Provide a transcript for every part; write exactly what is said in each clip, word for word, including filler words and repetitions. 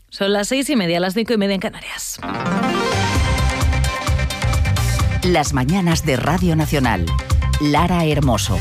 Son las seis y media, las cinco y media en Canarias. Las mañanas de Radio Nacional. Lara Hermoso.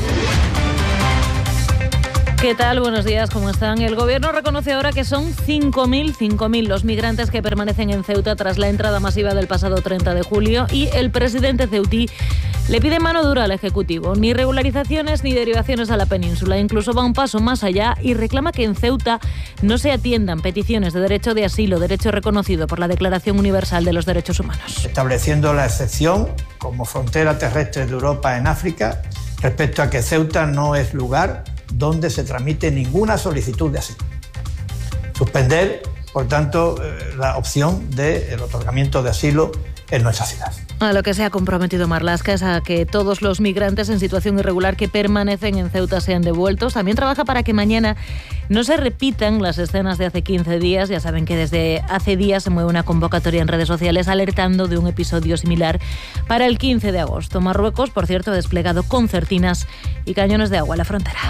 ¿Qué tal? Buenos días, ¿cómo están? El Gobierno reconoce ahora que son cinco mil los migrantes que permanecen en Ceuta tras la entrada masiva del pasado treinta de julio y el presidente ceutí le pide mano dura al Ejecutivo. Ni regularizaciones ni derivaciones a la península. Incluso va un paso más allá y reclama que en Ceuta no se atiendan peticiones de derecho de asilo, derecho reconocido por la Declaración Universal de los Derechos Humanos. Estableciendo la excepción como frontera terrestre de Europa en África respecto a que Ceuta no es lugar donde se tramite ninguna solicitud de asilo. Suspender, por tanto, la opción del otorgamiento de asilo en nuestra ciudad. A lo que se ha comprometido Marlaska es a que todos los migrantes en situación irregular que permanecen en Ceuta sean devueltos. También trabaja para que mañana no se repitan las escenas de hace quince días. Ya saben que desde hace días se mueve una convocatoria en redes sociales alertando de un episodio similar para el quince de agosto. Marruecos, por cierto, ha desplegado concertinas y cañones de agua a la frontera.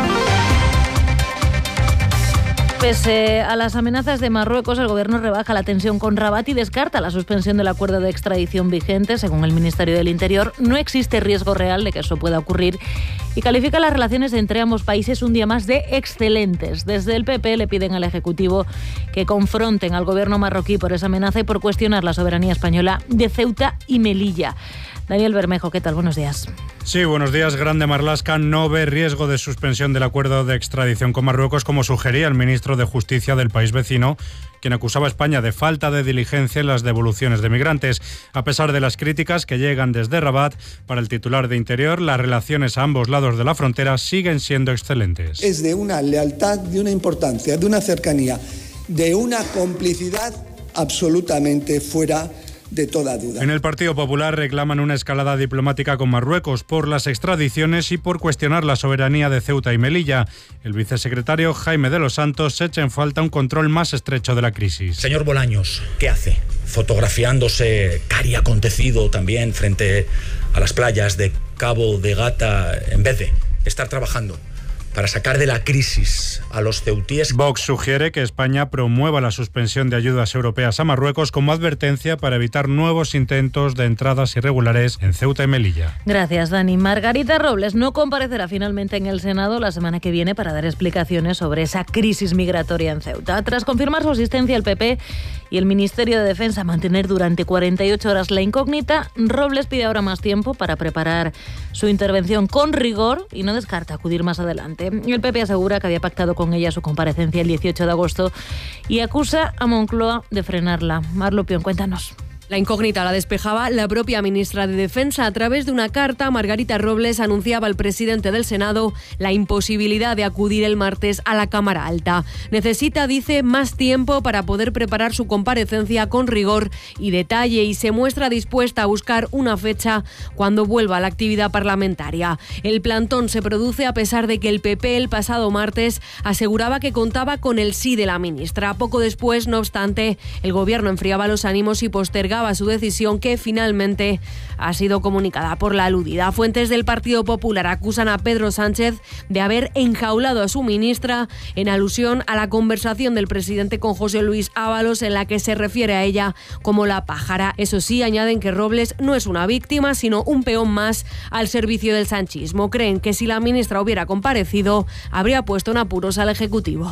Pese a las amenazas de Marruecos, el Gobierno rebaja la tensión con Rabat y descarta la suspensión del acuerdo de extradición vigente. Según el Ministerio del Interior, no existe riesgo real de que eso pueda ocurrir y califica las relaciones entre ambos países un día más de excelentes. Desde el P P le piden al Ejecutivo que confronten al Gobierno marroquí por esa amenaza y por cuestionar la soberanía española de Ceuta y Melilla. Daniel Bermejo, ¿qué tal? Buenos días. Sí, buenos días. Grande Marlaska no ve riesgo de suspensión del acuerdo de extradición con Marruecos, como sugería el ministro de Justicia del país vecino, quien acusaba a España de falta de diligencia en las devoluciones de migrantes. A pesar de las críticas que llegan desde Rabat, para el titular de Interior, las relaciones a ambos lados de la frontera siguen siendo excelentes. Es de una lealtad, de una importancia, de una cercanía, de una complicidad absolutamente fuera de toda duda. En el Partido Popular reclaman una escalada diplomática con Marruecos por las extradiciones y por cuestionar la soberanía de Ceuta y Melilla. El vicesecretario Jaime de los Santos echa en falta un control más estrecho de la crisis. Señor Bolaños, ¿qué hace? Fotografiándose cari acontecido también frente a las playas de Cabo de Gata, en vez de estar trabajando para sacar de la crisis a los ceutíes. Vox sugiere que España promueva la suspensión de ayudas europeas a Marruecos como advertencia para evitar nuevos intentos de entradas irregulares en Ceuta y Melilla. Gracias, Dani. Margarita Robles no comparecerá finalmente en el Senado la semana que viene para dar explicaciones sobre esa crisis migratoria en Ceuta. Tras confirmar su asistencia, el P P y el Ministerio de Defensa mantener durante cuarenta y ocho horas la incógnita, Robles pide ahora más tiempo para preparar su intervención con rigor y no descarta acudir más adelante. El P P asegura que había pactado con ella su comparecencia el dieciocho de agosto y acusa a Moncloa de frenarla. Marlo Pion, cuéntanos. La incógnita la despejaba la propia ministra de Defensa. A través de una carta, Margarita Robles anunciaba al presidente del Senado la imposibilidad de acudir el martes a la Cámara Alta. Necesita, dice, más tiempo para poder preparar su comparecencia con rigor y detalle y se muestra dispuesta a buscar una fecha cuando vuelva a la actividad parlamentaria. El plantón se produce a pesar de que el P P el pasado martes aseguraba que contaba con el sí de la ministra. Poco después, no obstante, el Gobierno enfriaba los ánimos y postergaba su decisión, que finalmente ha sido comunicada por la aludida. Fuentes del Partido Popular acusan a Pedro Sánchez de haber enjaulado a su ministra en alusión a la conversación del presidente con José Luis Ábalos en la que se refiere a ella como la pájara. Eso sí, añaden que Robles no es una víctima, sino un peón más al servicio del sanchismo. Creen que si la ministra hubiera comparecido, habría puesto en apuros al Ejecutivo.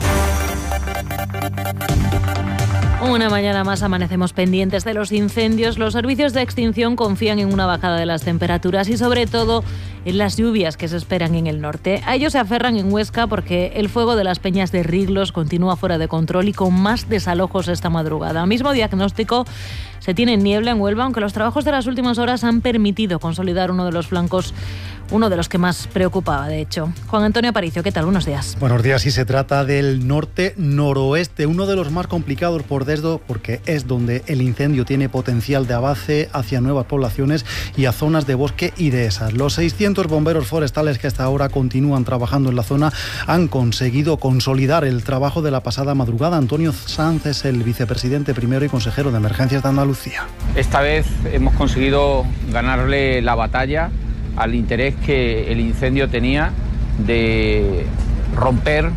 Una mañana más amanecemos pendientes de los incendios. Los servicios de extinción confían en una bajada de las temperaturas y sobre todo en las lluvias que se esperan en el norte. A ellos se aferran en Huesca porque el fuego de las peñas de Riglos continúa fuera de control y con más desalojos esta madrugada. Mismo diagnóstico se tiene niebla en Huelva, aunque los trabajos de las últimas horas han permitido consolidar uno de los flancos, uno de los que más preocupaba, de hecho. Juan Antonio Aparicio, ¿qué tal? Buenos días. Buenos días, y se trata del norte-noroeste, uno de los más complicados por desdo porque es donde el incendio tiene potencial de avance hacia nuevas poblaciones y a zonas de bosque y dehesas. Los seiscientos bomberos forestales que hasta ahora continúan trabajando en la zona han conseguido consolidar el trabajo de la pasada madrugada. Antonio Sanz es el vicepresidente primero y consejero de Emergencias de Andalucía. Esta vez hemos conseguido ganarle la batalla al interés que el incendio tenía de romper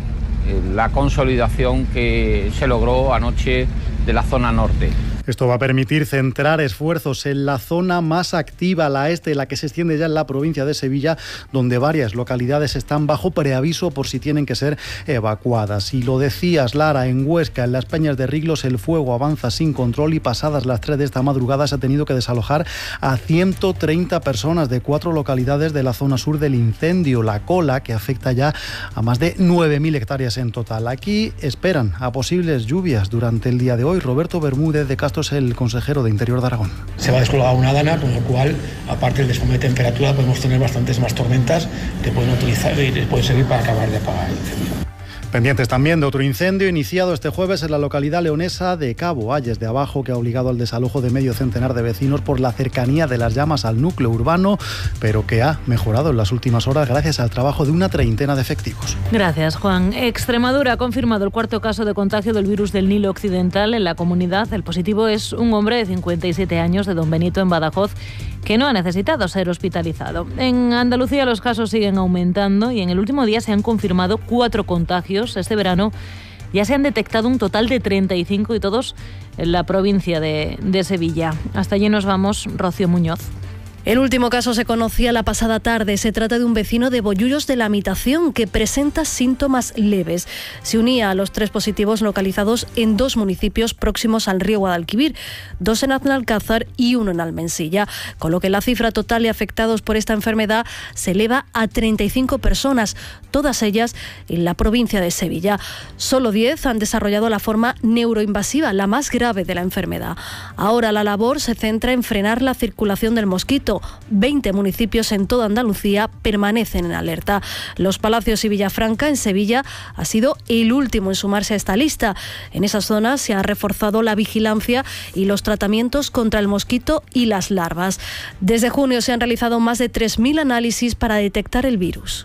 la consolidación que se logró anoche de la zona norte. Esto va a permitir centrar esfuerzos en la zona más activa, la este, la que se extiende ya en la provincia de Sevilla, donde varias localidades están bajo preaviso por si tienen que ser evacuadas. Y lo decías, Lara, en Huesca, en las Peñas de Riglos, el fuego avanza sin control y pasadas las tres de esta madrugada se ha tenido que desalojar a ciento treinta personas de cuatro localidades de la zona sur del incendio, La Cola, que afecta ya a más de nueve mil hectáreas en total. Aquí esperan a posibles lluvias durante el día de hoy. Roberto Bermúdez de Castro es el consejero de Interior de Aragón. Se va a descolgar una dana, con lo cual, aparte del desplome de temperatura, podemos tener bastantes más tormentas que pueden utilizar y pueden servir para acabar de apagar el incendio. Pendientes también de otro incendio iniciado este jueves en la localidad leonesa de Cabo Ayes de Abajo, que ha obligado al desalojo de medio centenar de vecinos por la cercanía de las llamas al núcleo urbano, pero que ha mejorado en las últimas horas gracias al trabajo de una treintena de efectivos. Gracias, Juan. Extremadura ha confirmado el cuarto caso de contagio del virus del Nilo Occidental en la comunidad. El positivo es un hombre de cincuenta y siete años de Don Benito en Badajoz, que no ha necesitado ser hospitalizado. En Andalucía los casos siguen aumentando y en el último día se han confirmado cuatro contagios. Este verano ya se han detectado un total de treinta y cinco y todos en la provincia de, de Sevilla. Hasta allí nos vamos, Rocío Muñoz. El último caso se conocía la pasada tarde. Se trata de un vecino de Bollullos de la Mitación que presenta síntomas leves. Se unía a los tres positivos localizados en dos municipios próximos al río Guadalquivir, dos en Aznalcázar y uno en Almensilla, con lo que la cifra total de afectados por esta enfermedad se eleva a treinta y cinco personas, todas ellas en la provincia de Sevilla. Solo diez han desarrollado la forma neuroinvasiva, la más grave de la enfermedad. Ahora la labor se centra en frenar la circulación del mosquito. veinte municipios en toda Andalucía permanecen en alerta. Los Palacios y Villafranca, en Sevilla, ha sido el último en sumarse a esta lista. En esas zonas se ha reforzado la vigilancia y los tratamientos contra el mosquito y las larvas. Desde junio se han realizado más de tres mil análisis para detectar el virus.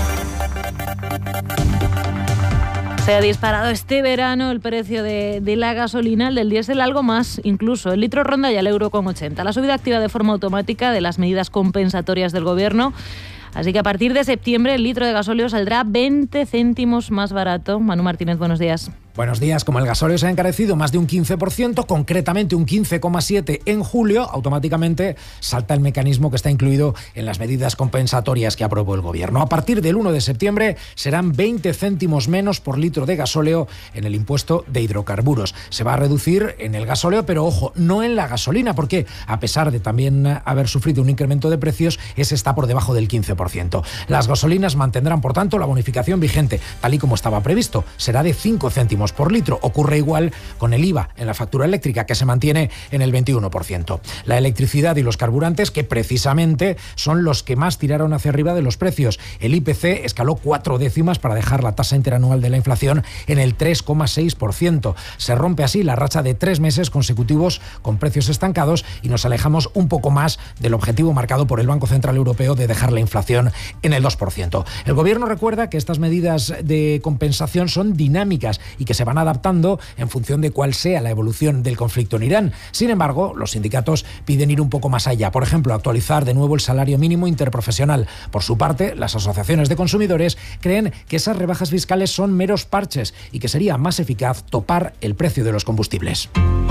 Se ha disparado este verano el precio de, de la gasolina, el del diésel algo más incluso. El litro ronda ya el euro con ochenta. La subida activa de forma automática de las medidas compensatorias del Gobierno. Así que a partir de septiembre el litro de gasóleo saldrá veinte céntimos más barato. Manu Martínez, buenos días. Buenos días. Como el gasóleo se ha encarecido más de un quince por ciento, concretamente un quince coma siete por ciento en julio, automáticamente salta el mecanismo que está incluido en las medidas compensatorias que aprobó el Gobierno. A partir del uno de septiembre serán veinte céntimos menos por litro de gasóleo en el impuesto de hidrocarburos. Se va a reducir en el gasóleo, pero ojo, no en la gasolina, porque a pesar de también haber sufrido un incremento de precios, ese está por debajo del quince por ciento. Las gasolinas mantendrán, por tanto, la bonificación vigente, tal y como estaba previsto. Será de cinco céntimos por litro. Ocurre igual con el I V A en la factura eléctrica, que se mantiene en el veintiuno por ciento. La electricidad y los carburantes, que precisamente son los que más tiraron hacia arriba de los precios. El I P C escaló cuatro décimas para dejar la tasa interanual de la inflación en el tres coma seis por ciento. Se rompe así la racha de tres meses consecutivos con precios estancados y nos alejamos un poco más del objetivo marcado por el Banco Central Europeo de dejar la inflación en el dos por ciento. El Gobierno recuerda que estas medidas de compensación son dinámicas y que se van adaptando en función de cuál sea la evolución del conflicto en Irán. Sin embargo, los sindicatos piden ir un poco más allá. Por ejemplo, actualizar de nuevo el salario mínimo interprofesional. Por su parte, las asociaciones de consumidores creen que esas rebajas fiscales son meros parches y que sería más eficaz topar el precio de los combustibles.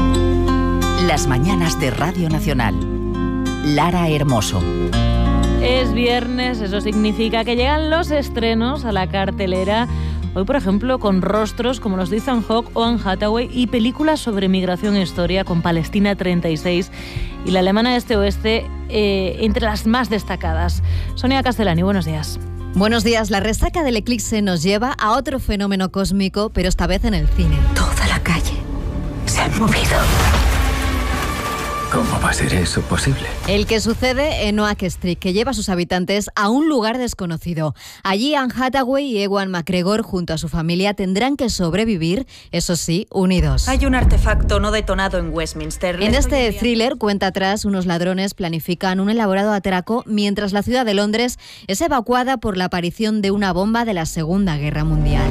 Las mañanas de Radio Nacional. Lara Hermoso. Es viernes, eso significa que llegan los estrenos a la cartelera. Hoy, por ejemplo, con rostros como los de Ethan Hawke o Anne Hathaway y películas sobre migración e historia con Palestina treinta y seis y la alemana este oeste eh, entre las más destacadas. Sonia Castellani, buenos días. Buenos días. La resaca del eclipse nos lleva a otro fenómeno cósmico, pero esta vez en el cine. Toda la calle se ha movido. ¿Cómo va a ser eso posible? El que sucede en Oak Street, que lleva a sus habitantes a un lugar desconocido. Allí Anne Hathaway y Ewan McGregor, junto a su familia, tendrán que sobrevivir, eso sí, unidos. Hay un artefacto no detonado en Westminster. En este thriller, cuenta atrás, unos ladrones planifican un elaborado atraco mientras la ciudad de Londres es evacuada por la aparición de una bomba de la Segunda Guerra Mundial.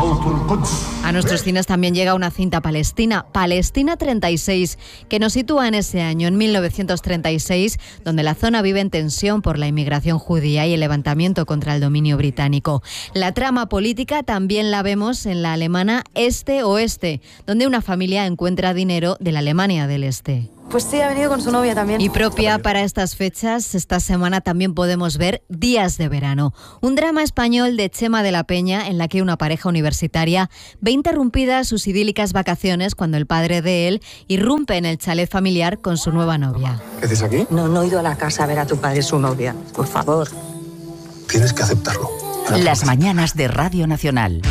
A nuestros cines también llega una cinta palestina, Palestina treinta y seis, que nos sitúa en ese año, en mil novecientos treinta y seis, donde la zona vive en tensión por la inmigración judía y el levantamiento contra el dominio británico. La trama política también la vemos en la alemana este-oeste, donde una familia encuentra dinero de la Alemania del Este. Pues sí, ha venido con su novia también. Y propia para estas fechas, esta semana también podemos ver Días de verano, un drama español de Chema de la Peña en la que una pareja universitaria ve interrumpidas sus idílicas vacaciones cuando el padre de él irrumpe en el chalet familiar con su nueva novia. ¿Qué haces aquí? No, no he ido a la casa a ver a tu padre y su novia. Por favor. Tienes que aceptarlo. Las mañanas de Radio Nacional.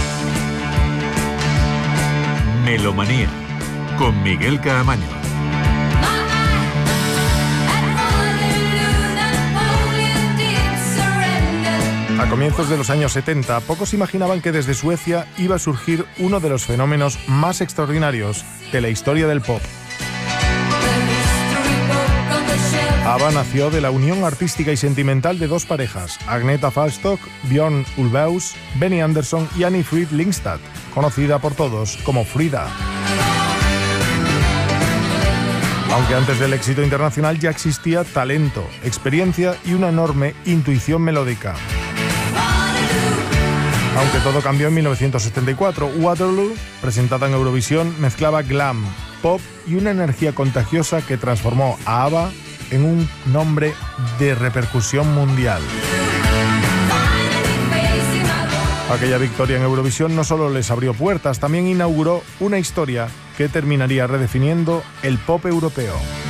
Melomanía, con Miguel Caamaño. A comienzos de los años setenta, pocos imaginaban que desde Suecia iba a surgir uno de los fenómenos más extraordinarios de la historia del pop. ABBA nació de la unión artística y sentimental de dos parejas, Agneta Falstock, Björn Ulvaeus, Benny Andersson y Annie Frid Lyngstad, conocida por todos como Frida. Aunque antes del éxito internacional ya existía talento, experiencia y una enorme intuición melódica. Aunque todo cambió en mil novecientos setenta y cuatro, Waterloo, presentada en Eurovisión, mezclaba glam, pop y una energía contagiosa que transformó a ABBA en un nombre de repercusión mundial. Aquella victoria en Eurovisión no solo les abrió puertas, también inauguró una historia que terminaría redefiniendo el pop europeo.